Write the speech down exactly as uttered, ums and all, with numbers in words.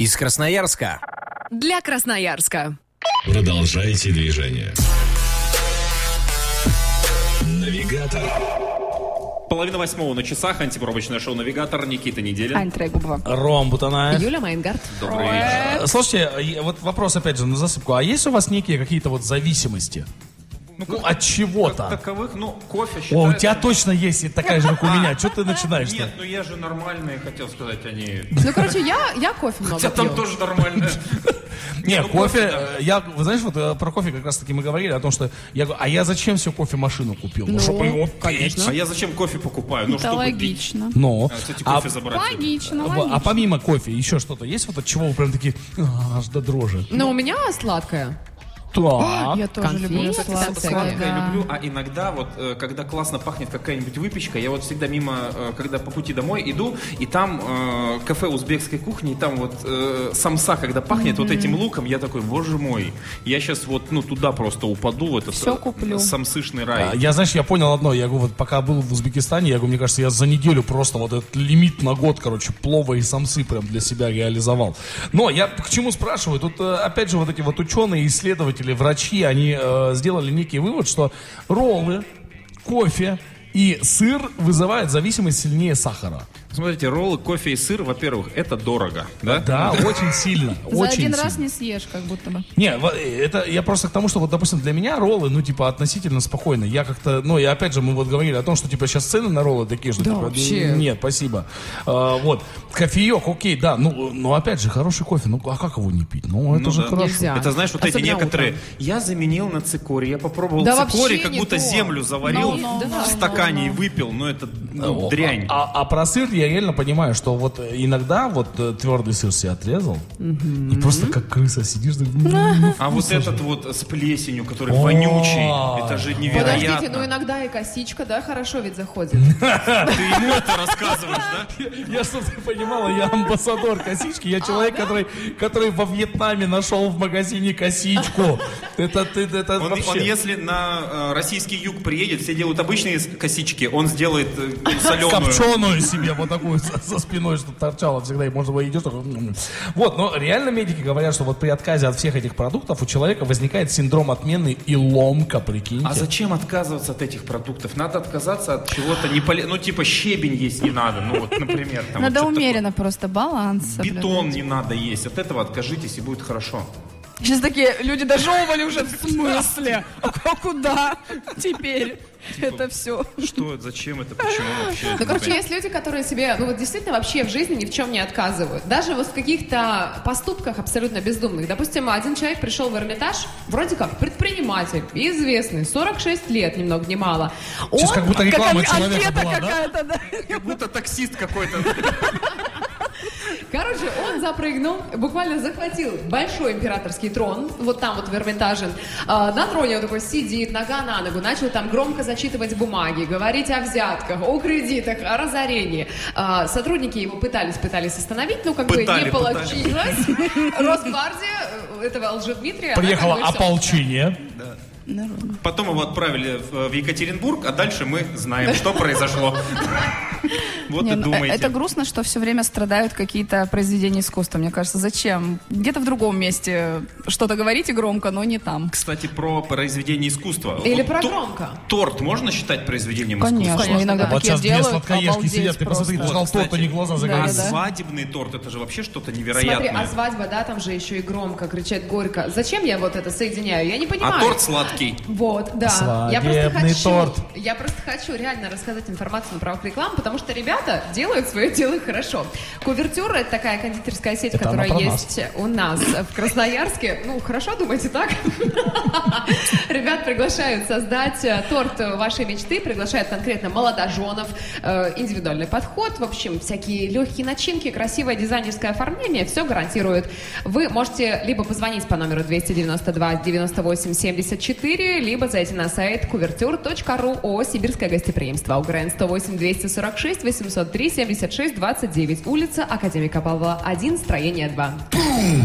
Из Красноярска. Для Красноярска. Продолжайте движение. Навигатор. Половина восьмого на часах. Антипробочное шоу «Навигатор». Никита Неделин. Ань Трегубова. Ром Бутанаев. Юля Майнгард. Добрый вечер. Слушайте, вот вопрос опять же на засыпку. А есть у вас некие какие-то вот зависимости? Ну, ну от чего-то. Как таковых, ну, кофе считается... О, у тебя точно есть такая же, как у меня. Что ты начинаешь-то? Нет, ну я же нормальный, хотел сказать, они... Ну, короче, я, я кофе много Хотя там пью. тоже нормально. Не, ну, кофе, кофе, да. я, вы знаешь, вот э, про кофе как раз таки мы говорили о том, что я говорю, а я зачем себе кофемашину купил? Ну, чтобы его конечно. А я зачем кофе покупаю? Ну, Это чтобы пить. логично. Ну, А, кстати, а, кофе забрать. Логично, а, логично. а помимо кофе еще что-то есть, вот от чего вы прям такие, «А, аж до дрожи? Но у меня сладкое. Так. Я тоже Конфеты, люблю кстати, сладкое. Сладкое Да. люблю, а иногда вот, э, когда классно пахнет какая-нибудь выпечка, я вот всегда мимо, э, когда по пути домой иду, и там э, кафе узбекской кухни, и там вот э, самса, когда пахнет mm-hmm. вот этим луком, я такой, боже мой, я сейчас вот, ну, туда просто упаду, в этот Всё куплю. самсышный рай. А, Я, знаешь, я понял одно, я говорю, вот пока был в Узбекистане, я говорю, мне кажется, я за неделю просто вот этот лимит на год, короче, плова и самсы прям для себя реализовал. Но я к чему спрашиваю, тут э, опять же вот эти вот ученые, исследователи, врачи, они э, сделали некий вывод, что роллы, кофе и сыр вызывают зависимость сильнее сахара. Смотрите, роллы, кофе и сыр, во-первых, это дорого, да? Да, очень сильно. За очень один сильно. раз не съешь, как будто бы. Не, во- это я просто к тому, что вот, допустим, для меня роллы, ну, типа, относительно спокойно. Я как-то, ну, и опять же, мы вот говорили о том, что, типа, сейчас цены на роллы такие, что, Да, типа, вообще. нет, спасибо. А, вот, кофеек, окей, да, ну, ну, опять же, хороший кофе, ну, а как его не пить? Ну, это Ну же да. хорошо. Нельзя. Это, знаешь, вот Особенно эти некоторые... утром. Я заменил на цикорий, я попробовал Да цикорий, вообще как не будто то. землю заварил No, no, в no, стакане no, и no. выпил, но это ну, О, дрянь. А, а про сыр я реально понимаю, что вот иногда вот э, твердый сыр себе отрезал, и просто как крыса сидишь, так, м, А вот этот вот с плесенью, который вонючий, это же невероятно. Подождите, ну иногда и косичка, да, хорошо ведь заходит. Ты ему это рассказываешь, да? Я что ты понимала, я амбассадор косички, я человек, который, который во Вьетнаме нашел в магазине косичку. Это ты, это Он, вообще. он если на э, российский юг приедет, все делают обычные с- косички, он сделает э, соленую. Копченую себе вот такую со, со спиной, чтобы торчала всегда, и можно было идешь. такой, м-м. Вот, но реально медики говорят, что вот при отказе от всех этих продуктов у человека возникает синдром отмены и ломка, прикиньте. А зачем отказываться от этих продуктов? Надо отказаться от чего-то не поле... Ну, типа щебень есть не надо, ну вот, например. Там, Надо вот что-то умеренно просто баланс. такое. Бетон соблюдать. не надо есть. От этого откажитесь, и будет хорошо. Сейчас такие люди дожевывали уже, в смысле? А куда теперь это все? Что, зачем это, почему вообще? Ну, короче, есть люди, которые себе, ну вот действительно вообще в жизни ни в чем не отказывают. Даже вот в каких-то поступках абсолютно бездумных. Допустим, один человек пришел в Эрмитаж, вроде как предприниматель, известный, сорок шесть лет, ни много ни мало. Сейчас Он- как будто реклама Как человека анкета была, да? какая-то, да? Как будто таксист какой-то. Короче, он запрыгнул, буквально захватил большой императорский трон, вот там вот в Эрмитаже. А, на троне он такой сидит, нога на ногу, начал там громко зачитывать бумаги, говорить о взятках, о кредитах, о разорении. А, сотрудники его пытались, пытались остановить, но как Пытали, бы не получилось. Росгвардия э, этого Лжедмитрия... она Приехало как бы всё. ополчение. Потом его отправили в в Екатеринбург, а дальше мы знаем, что произошло. Вот Не, и ну, думаете. это грустно, что все время страдают какие-то произведения искусства. Мне кажется, зачем? Где-то в другом месте что-то говорите громко, но не там. Кстати, про произведение искусства. Или Вот про то- громко. Торт можно считать произведением Конечно, искусства? иногда Вот такие сейчас две делают, сладкоежки обалдеть сидят, ты посмотри, просто. пожалуй, Кстати, торт, они глаза А загорелись. да. свадебный торт, это же вообще что-то Смотри, невероятное. а свадьба, да, там же еще и громко кричать горько. Зачем я вот это соединяю? Я не понимаю. А торт сладкий. Вот, да. Я просто Свадебный хочу, торт. я просто хочу реально рассказать информацию на правах рекламы, потому что ребята делают свое дело хорошо. Кувертюра — это такая кондитерская сеть, Это которая она про есть у нас в Красноярске. Ну, хорошо, думаете так? Ребят приглашают создать э, торт вашей мечты, приглашают конкретно молодоженов, э, индивидуальный подход, в общем, всякие легкие начинки, красивое дизайнерское оформление, все гарантируют. Вы можете либо позвонить по номеру двести девяносто два девяносто восемь семьдесят четыре, либо зайти на сайт кувертюр точка ру. ООО «Сибирское гостеприимство». УГРН сто восемь двести сорок шесть восемьсот три семьдесят шесть двадцать девять. Улица Академика Павлова, один, строение два.